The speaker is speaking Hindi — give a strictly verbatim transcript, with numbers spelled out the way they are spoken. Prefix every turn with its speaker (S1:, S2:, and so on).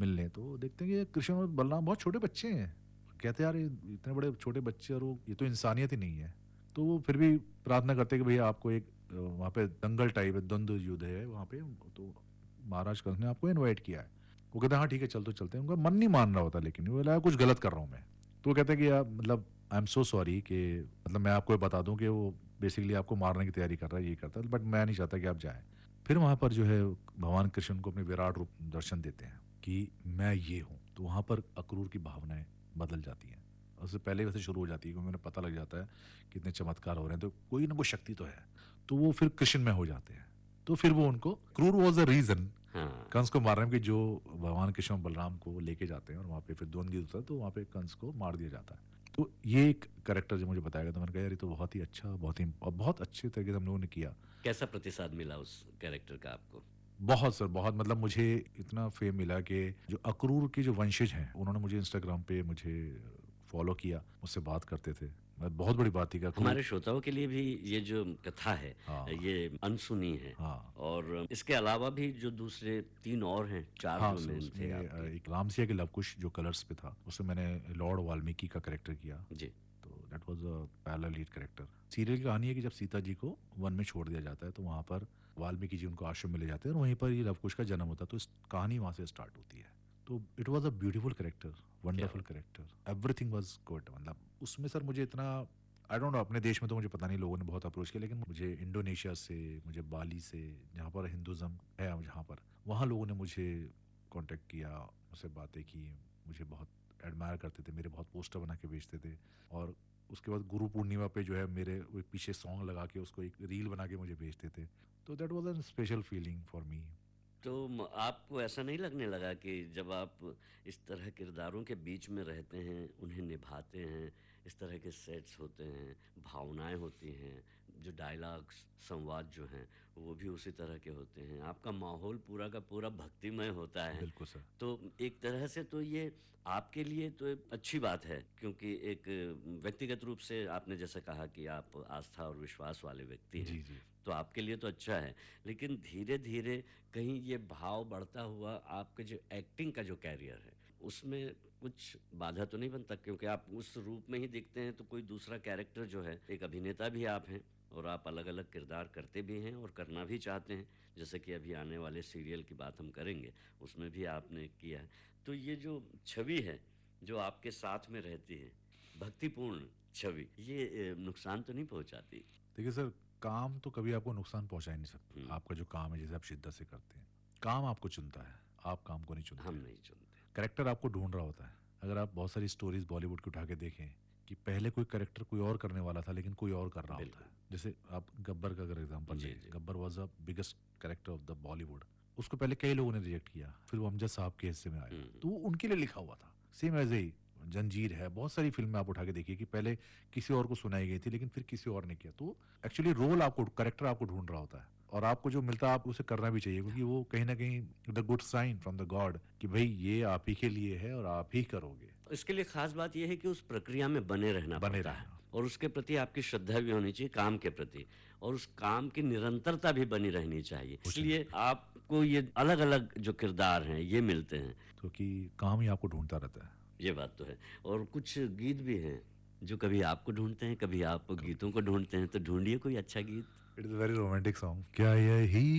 S1: मिलने, तो देखते हैं कि कृष्ण और बलराम बहुत छोटे बच्चे हैं। कहते हैं यार ये इतने बड़े छोटे बच्चे और वो ये तो इंसानियत ही नहीं है। तो वो फिर भी प्रार्थना करते हैं कि भैया आपको एक अ, वहाँ पे दंगल टाइप है, द्वंद्व युद्ध है वहाँ पे, तो महाराज कंस ने आपको इनवाइट किया है। वो कहते हैं हाँ ठीक है चल तो चलते हैं। उनका मन नहीं मान रहा होता, लेकिन वो लगा कुछ गलत कर रहा हूँ मैं। तो वो कहते हैं कि यार मतलब आई एम सो सॉरी कि मतलब मैं आपको ये बता दूं कि वो बेसिकली आपको मारने की तैयारी कर रहा है, ये करता है, बट मैं नहीं चाहता कि आप जाएं। फिर वहां पर जो है भगवान कृष्ण को अपने विराट रूप दर्शन देते हैं कि मैं ये हूँ, तो वहां पर अक्रूर की भावनाएं बदल जाती हैं। उससे पहले वैसे शुरू हो जाती है क्योंकि उन्हें पता लग जाता है कि इतने चमत्कार हो रहे हैं तो कोई ना कोई शक्ति तो है, तो वो फिर कृष्ण में हो जाते हैं। तो फिर वो उनको क्रूर वॉज द रीजन
S2: हाँ।
S1: कंस को मारने में कि जो भगवान कृष्ण और बलराम को लेके जाते हैं और वहाँ पे फिर द्वंद्व युद्ध होता है, तो वहाँ पे कंस को मार दिया जाता है। तो ये एक कैरेक्टर जो मुझे बताया गया, तो मैंने कहा यार ये तो बहुत ही अच्छा, बहुत ही और बहुत अच्छे तरीके से हम लोगों ने किया।
S2: कैसा प्रतिसाद मिला उस कैरेक्टर का आपको?
S1: बहुत सर, बहुत मतलब मुझे इतना फेम मिला कि जो अक्रूर के जो वंशज हैं उन्होंने मुझे इंस्टाग्राम पे मुझे फॉलो किया, मुझसे बात करते थे। मैं बहुत बड़ी बात थी कि अक्रूर।
S2: हमारे श्रोताओं के लिए भी ये जो कथा है,
S1: हाँ
S2: ये अनसुनी है।
S1: हाँ
S2: और इसके अलावा भी जो दूसरे तीन और हैं, चार
S1: हाँ
S2: जो
S1: सर,
S2: मेन थे
S1: उसमें अ,
S2: आपके।
S1: एक रामसिया के लवकुश जो कलर्स पे था, उसमें मैंने लॉर्ड वाल्मीकि का करेक्टर किया।
S2: जी।
S1: तो that was a parallel lead character. Serial की कहानी है कि जब सीता जी को वन में छोड़ दिया जाता है तो वहाँ पर वाल्मीकि जी उनको आश्रम में ले जाते हैं और वहीं पर ये लवकुश का जन्म होता है, तो इस कहानी वहाँ से स्टार्ट होती है। तो it was a beautiful character,
S2: क्या
S1: वंडरफुल
S2: बात।
S1: Character, everything was good. मतलब उसमें सर मुझे इतना आई डोंट नो, अपने देश में तो मुझे पता नहीं, लोगों ने बहुत अप्रोच किया, लेकिन मुझे इंडोनेशिया से, मुझे बाली से, जहाँ पर हिंदुज़म है जहाँ पर, वहाँ लोगों ने मुझे कांटेक्ट किया, मुझसे बातें की, मुझे बहुत एडमायर करते थे, मेरे बहुत पोस्टर बना के भेजते थे। और उसके बाद गुरु पूर्णिमा पे जो है मेरे वो एक पीछे सॉन्ग लगा के उसको एक रील बना के मुझे भेजते थे। तो that was an special feeling for me.
S2: तो म- आपको ऐसा नहीं लगने लगा कि जब आप इस तरह किरदारों के बीच में रहते हैं, उन्हें निभाते हैं, इस तरह के सेट्स होते हैं, भावनाएं होती हैं, जो डायलॉग्स, संवाद जो हैं वो भी उसी तरह के होते हैं, आपका माहौल पूरा का पूरा भक्तिमय होता है,
S1: बिल्कुल सर।
S2: तो एक तरह से तो ये आपके लिए तो एक अच्छी बात है, क्योंकि एक व्यक्तिगत रूप से आपने जैसे कहा कि आप आस्था और विश्वास वाले व्यक्ति हैं,
S1: जी जी।
S2: तो आपके लिए तो अच्छा है। लेकिन धीरे धीरे कहीं ये भाव बढ़ता हुआ आपके जो एक्टिंग का जो कैरियर है उसमें कुछ बाधा तो नहीं बनता? क्योंकि आप उस रूप में ही दिखते हैं, तो कोई दूसरा कैरेक्टर जो है, एक अभिनेता भी आप हैं और आप अलग अलग किरदार करते भी हैं और करना भी चाहते हैं, जैसे कि अभी आने वाले सीरियल की बात हम करेंगे, उसमें भी आपने किया है। तो ये जो छवि है जो आपके साथ में रहती है, भक्तिपूर्ण छवि, ये ए, नुकसान तो नहीं पहुंचाती?
S1: देखिए सर, काम तो कभी आपको नुकसान पहुंचा ही नहीं सकता।
S2: हम्म।
S1: आपका जो काम है जैसे आप शिद्दत से करते हैं, काम आपको चुनता है, आप काम को नहीं चुनते
S2: हम
S1: हैं।
S2: नहीं चुनते।
S1: करेक्टर आपको ढूंढ रहा होता है। अगर आप बहुत सारी स्टोरीज बॉलीवुड की उठा के देखें कि पहले कोई करेक्टर कोई और करने वाला था लेकिन कोई और कर रहा होता
S2: बिल्कुल।
S1: है। जैसे आप गब्बर का अगर एग्जांपल
S2: जी
S1: लें,
S2: जी।
S1: Gabbar was the biggest character of the Bollywood. उसको पहले कई लोगों ने रिजेक्ट किया, फिर वो अमजद साहब के हिस्से में आया,
S2: हम्म।
S1: तो वो उनके लिए लिखा हुआ था। सेम एज ए जंजीर है, बहुत सारी फिल्में आप उठा के देखिए कि पहले किसी और को सुनाई गई थी लेकिन फिर किसी और ने किया। तो एक्चुअली रोल आपको, करेक्टर आपको ढूंढ रहा होता है और आपको जो मिलता है आप उसे करना भी चाहिए, क्योंकि वो कहीं ना कहीं the good sign from the God कि भाई ये आप ही के लिए है और आप ही करोगे।
S2: इसके लिए खास बात यह है कि उस प्रक्रिया में बने रहना
S1: बने
S2: पड़ता है
S1: रहना।
S2: और उसके प्रति आपकी श्रद्धा भी होनी चाहिए, काम के प्रति, और उस काम की निरंतरता भी बनी रहनी चाहिए।
S1: हो
S2: इसलिए
S1: चाहिए,
S2: आपको ये अलग अलग जो किरदार हैं ये मिलते हैं।
S1: क्योंकि काम ही आपको ढूंढता रहता है।
S2: ये बात तो है। और कुछ गीत भी हैं जो कभी आपको ढूंढते हैं, कभी आप गीतों को ढूंढते हैं, तो ढूंढिए कोई अच्छा गीत।
S1: It is very romantic song, क्या यही